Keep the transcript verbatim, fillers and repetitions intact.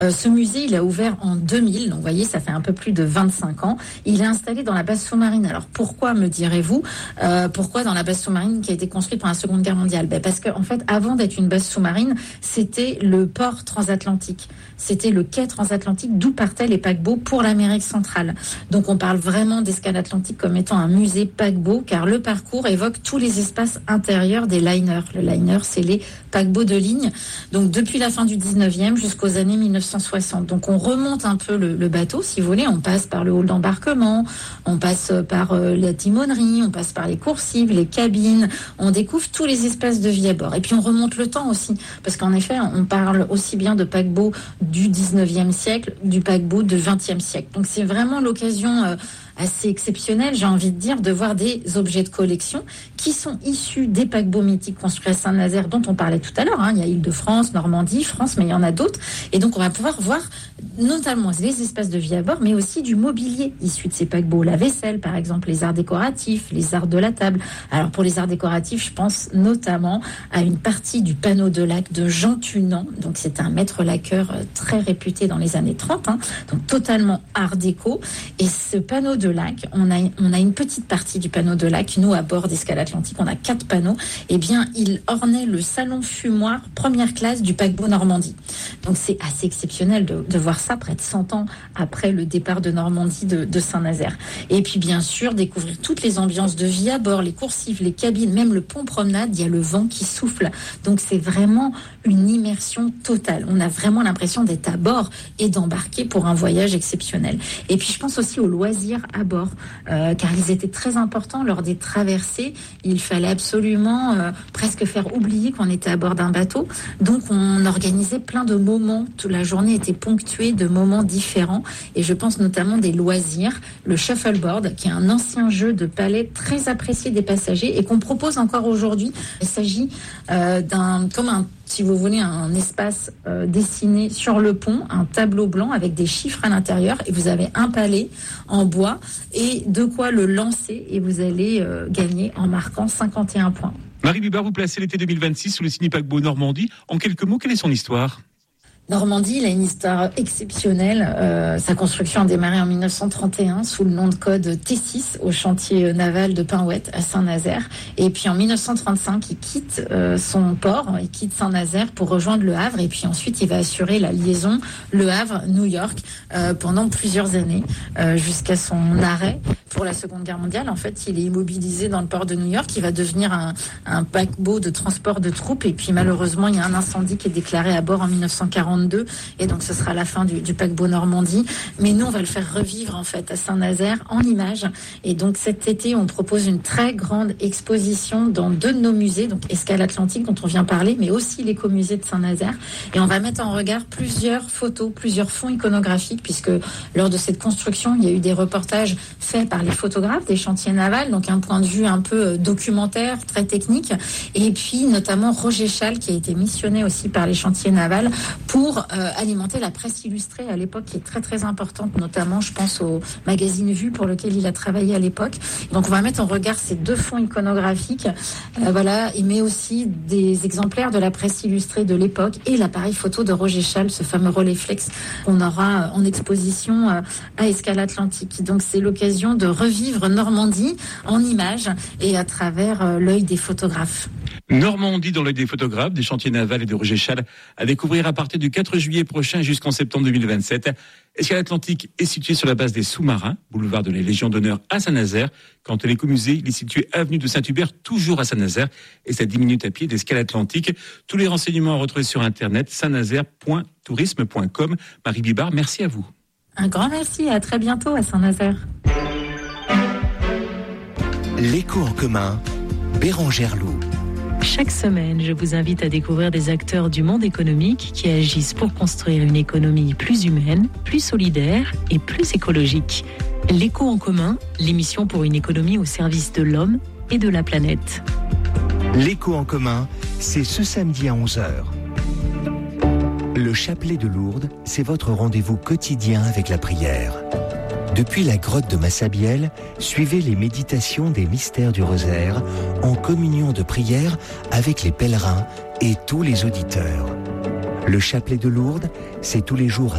Euh, ce musée, il a ouvert en deux mille, donc vous voyez, ça fait un peu plus de vingt-cinq ans. Il est installé dans la base sous-marine. Alors pourquoi, me direz-vous, euh, pourquoi dans la base sous-marine qui a été construite pendant la Seconde Guerre mondiale? Ben parce qu'en fait, avant d'être une base sous-marine, c'était le port transatlantique. C'était le quai transatlantique d'où partaient les paquebots pour l'Amérique centrale. Donc on parle vraiment d'Escale Atlantique comme étant un musée paquebot, car le parcours évoque tous les espaces intérieurs des liners. Le liner, c'est les paquebots de ligne. Donc depuis la fin du dix-neuvième jusqu'aux années mille neuf cent soixante. Donc on remonte un peu le, le bateau, si vous voulez. On passe par le hall d'embarquement, on passe par euh, la timonerie, on passe par les coursives, les cabines. On découvre tous les espaces de vie à bord. Et puis on remonte le temps aussi, parce qu'en effet, on parle aussi bien de paquebots du dix-neuvième siècle, du paquebot du vingtième siècle. Donc c'est vraiment l'occasion euh, assez exceptionnelle, j'ai envie de dire, de voir des objets de collection qui sont issus des paquebots mythiques construits à Saint-Nazaire dont on parlait tout à l'heure. Hein. Il y a Île-de-France, Normandie, France, mais il y en a d'autres. Et donc on va pouvoir voir notamment les espaces de vie à bord, mais aussi du mobilier issu de ces paquebots. La vaisselle, par exemple, les arts décoratifs, les arts de la table. Alors pour les arts décoratifs, je pense notamment à une partie du panneau de lac de Jean Tunand. Donc c'est un maître laqueur très réputé dans les années trente, hein, donc totalement art déco. Et ce panneau de lac, on a, on a une petite partie du panneau de lac, nous à bord d'Escale Atlantique, on a quatre panneaux. Eh bien, il ornait le salon fumoir première classe du paquebot Normandie. Donc c'est assez exceptionnel de, de voir ça près de cent ans après le départ de Normandie de, de Saint-Nazaire. Et puis bien sûr, découvrir toutes les ambiances de vie à bord, les coursives, les cabines, même le pont promenade, il y a le vent qui souffle. Donc c'est vraiment une immersion totale. On a vraiment l'impression d'être à bord et d'embarquer pour un voyage exceptionnel. Et puis je pense aussi aux loisirs à bord, euh, car ils étaient très importants lors des traversées. Il fallait absolument euh, presque faire oublier qu'on était à bord d'un bateau. Donc on organisait plein de moments. Toute la journée était ponctuée de moments différents. Et je pense notamment des loisirs, le shuffleboard, qui est un ancien jeu de palais très apprécié des passagers et qu'on propose encore aujourd'hui. Il s'agit euh, d'un, comme un si vous voulez, un espace euh, dessiné sur le pont, un tableau blanc avec des chiffres à l'intérieur, et vous avez un palais en bois et de quoi le lancer, et vous allez euh, gagner en marquant cinquante et un points. Marie Bibard, vous placez l'été deux mille vingt-six sous le signe paquebot Normandie. En quelques mots, quelle est son histoire ? Normandie, il a une histoire exceptionnelle. Euh, sa construction a démarré en mille neuf cent trente et un sous le nom de code T six au chantier naval de Pinhouette à Saint-Nazaire. Et puis en mille neuf cent trente-cinq, il quitte euh, son port, il quitte Saint-Nazaire pour rejoindre Le Havre. Et puis ensuite, il va assurer la liaison Le Havre-New York euh, pendant plusieurs années euh, jusqu'à son arrêt pour la Seconde Guerre mondiale. En fait, il est immobilisé dans le port de New York. Il va devenir un, un paquebot de transport de troupes. Et puis malheureusement, il y a un incendie qui est déclaré à bord en mille neuf cent quarante-deux. Et donc ce sera la fin du, du paquebot Normandie. Mais nous, on va le faire revivre en fait à Saint-Nazaire en images. Et donc cet été, on propose une très grande exposition dans deux de nos musées, donc Escale Atlantique dont on vient parler, mais aussi l'écomusée de Saint-Nazaire. Et on va mettre en regard plusieurs photos, plusieurs fonds iconographiques, puisque lors de cette construction, il y a eu des reportages faits par les photographes des chantiers navals, donc un point de vue un peu documentaire, très technique. Et puis notamment Roger Chal, qui a été missionné aussi par les chantiers navals pour pour euh, alimenter la presse illustrée à l'époque, qui est très très importante, notamment je pense au magazine Vue pour lequel il a travaillé à l'époque. Donc on va mettre en regard ces deux fonds iconographiques, euh, voilà, et mais aussi des exemplaires de la presse illustrée de l'époque et l'appareil photo de Roger Chal, ce fameux Rolleiflex qu'on aura en exposition euh, à Escale Atlantique. Donc c'est l'occasion de revivre Normandie en images et à travers euh, l'œil des photographes. Normandie dans l'œil des photographes, des chantiers navals et de Roger Chal, à découvrir à partir du quatre juillet prochain jusqu'en septembre deux mille vingt-sept. Escale Atlantique est situé sur la base des sous-marins, boulevard de la Légion d'honneur à Saint-Nazaire. Quant à l'écomusée, il est situé avenue de Saint-Hubert, toujours à Saint-Nazaire, et c'est à dix minutes à pied d'Escale Atlantique. Tous les renseignements à retrouver sur internet, saint nazaire point tourisme point com. Marie Bibard, merci à vous. Un grand merci, à très bientôt à Saint-Nazaire. L'écho en commun, Bérangère Loup. Chaque semaine, je vous invite à découvrir des acteurs du monde économique qui agissent pour construire une économie plus humaine, plus solidaire et plus écologique. L'écho en commun, l'émission pour une économie au service de l'homme et de la planète. L'écho en commun, c'est ce samedi à onze heures. Le chapelet de Lourdes, c'est votre rendez-vous quotidien avec la prière. Depuis la grotte de Massabielle, suivez les méditations des mystères du rosaire en communion de prière avec les pèlerins et tous les auditeurs. Le chapelet de Lourdes, c'est tous les jours à